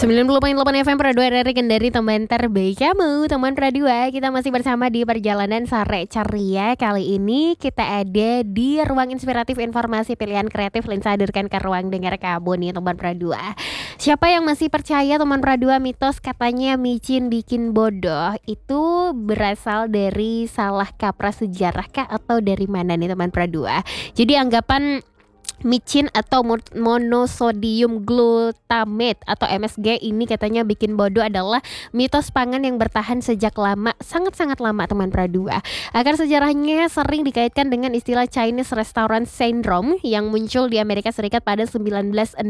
90,8 FM Pradua dari Kendari, teman terbaik kamu, teman Pradua. Kita masih bersama di perjalanan sore ceria. Kali ini kita ada di ruang inspiratif informasi pilihan kreatif Lensa hadirkan ke ruang dengar kamu nih teman Pradua. Siapa yang masih percaya teman Pradua mitos katanya micin bikin bodoh itu berasal dari salah kaprah sejarah kah atau dari mana nih teman Pradua? Jadi anggapan micin atau monosodium glutamate atau MSG ini katanya bikin bodoh adalah mitos pangan yang bertahan sejak lama, sangat-sangat lama teman Pradua. Akar sejarahnya sering dikaitkan dengan istilah Chinese Restaurant Syndrome yang muncul di Amerika Serikat pada 1968.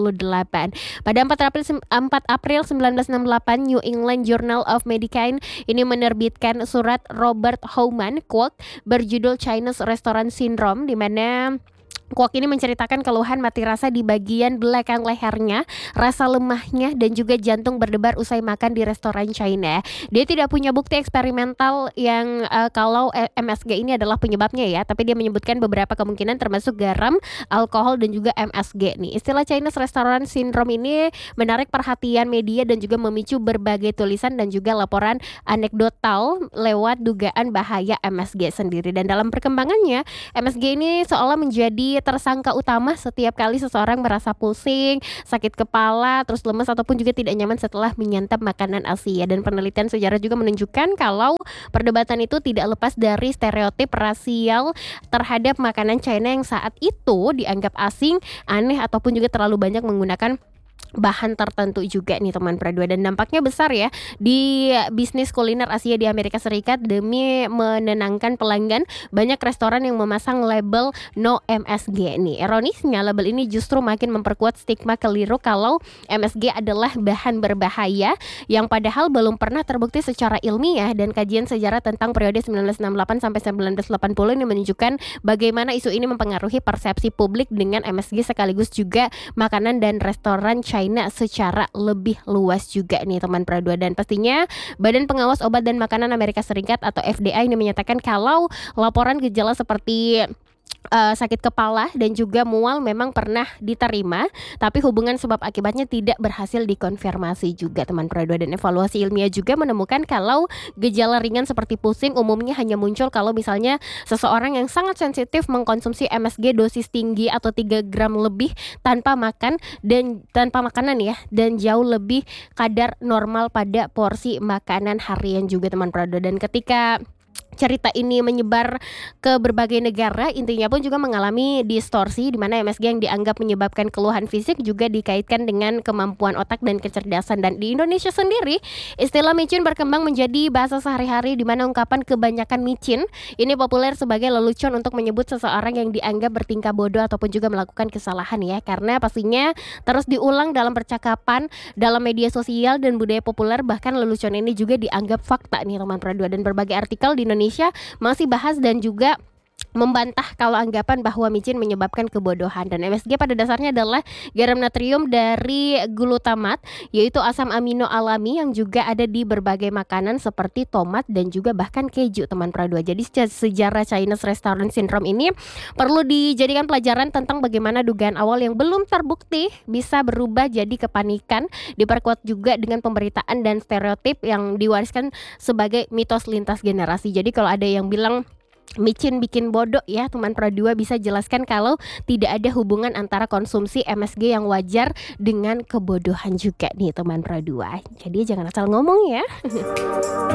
Pada 4 April 1968, New England Journal of Medicine ini menerbitkan surat Robert Howman Quoque berjudul Chinese Restaurant Syndrome, di mana Quoque ini menceritakan keluhan mati rasa di bagian belakang lehernya, rasa lemahnya, dan juga jantung berdebar usai makan di restoran China. Dia tidak punya bukti eksperimental yang kalau MSG ini adalah penyebabnya ya, tapi dia menyebutkan beberapa kemungkinan termasuk garam, alkohol, dan juga MSG nih. Istilah Chinese Restaurant Syndrome ini menarik perhatian media dan juga memicu berbagai tulisan dan juga laporan anekdotal lewat dugaan bahaya MSG sendiri. Dan dalam perkembangannya, MSG ini seolah menjadi tersangka utama setiap kali seseorang merasa pusing, sakit kepala, terus lemas ataupun juga tidak nyaman setelah menyantap makanan Asia. Dan penelitian sejarah juga menunjukkan kalau perdebatan itu tidak lepas dari stereotip rasial terhadap makanan China yang saat itu dianggap asing, aneh ataupun juga terlalu banyak menggunakan bahan tertentu juga nih teman Pradua. Dan dampaknya besar ya di bisnis kuliner Asia di Amerika Serikat. Demi menenangkan pelanggan, banyak restoran yang memasang label no MSG nih. Ironisnya label ini justru makin memperkuat stigma keliru kalau MSG adalah bahan berbahaya yang padahal belum pernah terbukti secara ilmiah. Dan kajian sejarah tentang periode 1968 sampai 1980 ini menunjukkan bagaimana isu ini mempengaruhi persepsi publik dengan MSG sekaligus juga makanan dan restoran China secara lebih luas juga nih teman Pradua. Dan pastinya Badan Pengawas Obat dan Makanan Amerika Serikat atau FDA ini menyatakan kalau laporan gejala seperti sakit kepala dan juga mual memang pernah diterima, tapi hubungan sebab akibatnya tidak berhasil dikonfirmasi juga teman Pradua. Dan evaluasi ilmiah juga menemukan kalau gejala ringan seperti pusing umumnya hanya muncul kalau misalnya seseorang yang sangat sensitif mengkonsumsi MSG dosis tinggi atau 3 gram lebih tanpa makanan ya, dan jauh lebih kadar normal pada porsi makanan harian juga teman Pradua. Dan ketika cerita ini menyebar ke berbagai negara, intinya pun juga mengalami distorsi di mana MSG yang dianggap menyebabkan keluhan fisik juga dikaitkan dengan kemampuan otak dan kecerdasan. Dan di Indonesia sendiri, istilah micin berkembang menjadi bahasa sehari-hari di mana ungkapan kebanyakan micin ini populer sebagai lelucon untuk menyebut seseorang yang dianggap bertingkah bodoh ataupun juga melakukan kesalahan ya, karena pastinya terus diulang dalam percakapan, dalam media sosial dan budaya populer. Bahkan lelucon ini juga dianggap fakta nih teman Pradua. Dan berbagai artikel di Indonesia masih bahas dan juga membantah kalau anggapan bahwa micin menyebabkan kebodohan. Dan MSG pada dasarnya adalah garam natrium dari glutamat, yaitu asam amino alami yang juga ada di berbagai makanan seperti tomat dan juga bahkan keju teman Pradua. Jadi sejarah Chinese Restaurant Syndrome ini perlu dijadikan pelajaran tentang bagaimana dugaan awal yang belum terbukti bisa berubah jadi kepanikan, diperkuat juga dengan pemberitaan dan stereotip yang diwariskan sebagai mitos lintas generasi. Jadi kalau ada yang bilang micin bikin bodoh ya teman Pradua, bisa jelaskan kalau tidak ada hubungan antara konsumsi MSG yang wajar dengan kebodohan juga nih teman Pradua. Jadi jangan asal ngomong ya.